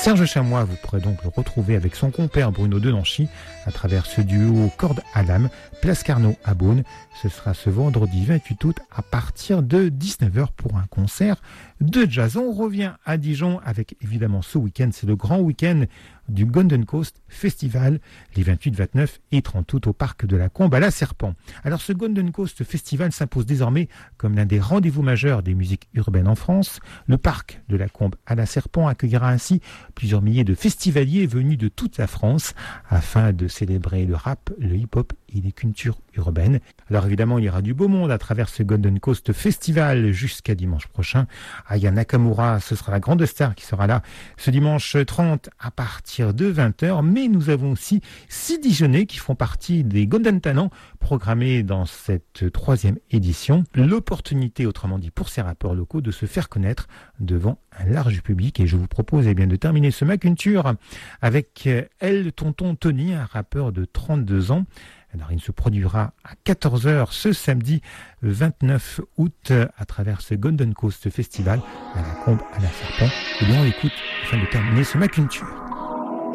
Serge Chamois, vous pourrez donc le retrouver avec son compère Bruno Denanchy à travers ce duo Corde à l'âme, Place Carnot à Beaune. Ce sera ce vendredi 28 août à partir de 19h pour un concert de jazz. On revient à Dijon avec évidemment ce week-end, c'est le grand week-end du Golden Coast Festival, les 28, 29 et 30 août au parc de la Combe à la Serpent. Alors ce Golden Coast Festival s'impose désormais comme l'un des rendez-vous majeurs des musiques urbaines en France. Le parc de la Combe à la Serpent accueillera ainsi plusieurs milliers de festivaliers venus de toute la France afin de célébrer le rap, le hip-hop et les cultures urbaines. Alors évidemment, il y aura du beau monde à travers ce Golden Coast Festival jusqu'à dimanche prochain. Aya Nakamura, ce sera la grande star qui sera là ce dimanche 30 à partir de 20h. Mais nous avons aussi 6 Dijonnais qui font partie des Golden Talents programmés dans cette 3e édition. L'opportunité, autrement dit, pour ces rappeurs locaux de se faire connaître devant un large public. Et je vous propose de terminer ce Maculture avec El Tonton Tony, un rappeur de 32 ans. Alors, il se produira à 14h ce samedi 29 août à travers ce Golden Coast Festival à la Combe à la Serpent. Et bien, on l'écoute afin de terminer ce Maculture.